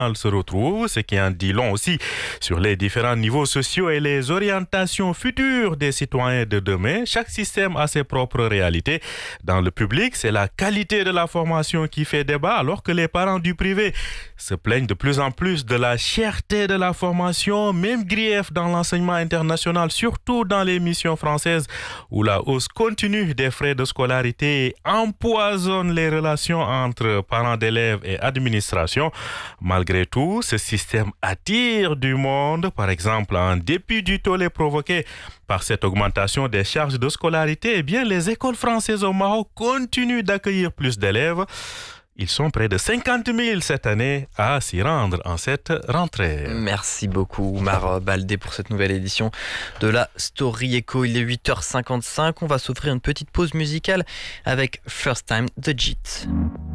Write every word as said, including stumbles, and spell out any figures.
se retrouvent, ce qui en dit long aussi sur les différents niveaux sociaux et les orientations futures des citoyens de demain. Chaque système a ses propres réalités. Dans le public, c'est la qualité de la formation qui fait débat, alors que les parents du privé se plaignent de plus en plus de la cherté de la formation, même grief dans l'enseignement international, surtout dans les missions françaises où la hausse continue des frais de scolarité empoisonne les relations entre parents d'élèves et administration. Malgré tout, ce système attire du monde. Par exemple, en dépit du tollé provoqué par cette augmentation des charges de scolarité, eh bien, les écoles françaises au Maroc continuent d'accueillir plus d'élèves. Ils sont près de cinquante mille cette année à s'y rendre en cette rentrée. Merci beaucoup, Oumar Baldé, pour cette nouvelle édition de la Story Echo. Il est huit heures cinquante-cinq. On va s'offrir une petite pause musicale avec First Time de J I T.